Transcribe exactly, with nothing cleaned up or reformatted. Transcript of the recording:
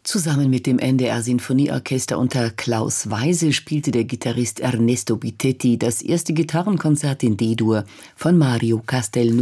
Zusammen mit dem N D R-Sinfonieorchester unter Klaus Weise spielte der Gitarrist Ernesto Bitetti das erste Gitarrenkonzert in D-Dur von Mario Castelnuovo.